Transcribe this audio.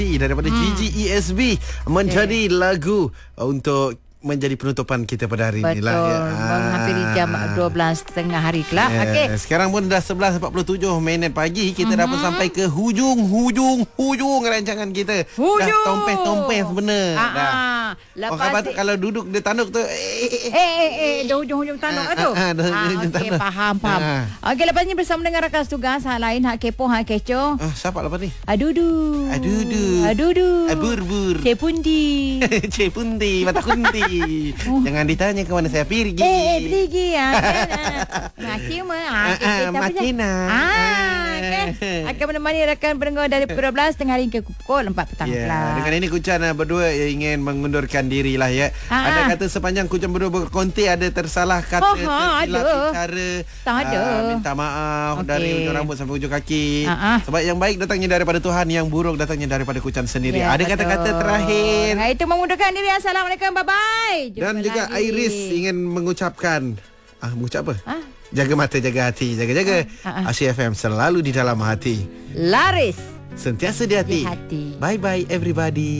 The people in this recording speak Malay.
daripada Gigi ESB menjadi lagu untuk menjadi penutupan kita pada hari ini lah. Menghampiri jam 12.30 hari kelak. Okey. Sekarang pun dah 11.47 minit pagi. Kita dah pun sampai ke hujung rancangan kita. Dah tompeh sebenar. Lepas orang kata kalau duduk di tanduk tu dah hujung tanduk tu. Okey, faham. Okey, lepas ni bersama dengan rakan tugas hak lain, hak kepo, hak kecoh. Siapa lepas ni? Adudu. Burbur. Cepundi. Cepundi, mata kunti. Jangan ditanya ke mana saya pergi. Pergi ya. Macam Makina. Akan menemani rakan pendengar dari pukul 12 tengah hari ke pukul 4 petang pula. Dengan ini Kucan berdua ingin mengundurkan diri lah ya. Ada kata sepanjang Kucan berdua berkonti ada tersalah kata, tersilap cara. Minta maaf dari ujung rambut sampai ujung kaki. Sebab yang baik datangnya daripada Tuhan, yang buruk datangnya daripada Kucan sendiri. Ada kata-kata terakhir. Itu mengundurkan diri. Assalamualaikum, bye-bye. Dan juga Iris ingin mengucapkan mengucap apa? Jaga mata, jaga hati, jaga-jaga. Asyik FM selalu di dalam hati. Laris sentiasa di hati. Di hati. Bye-bye everybody.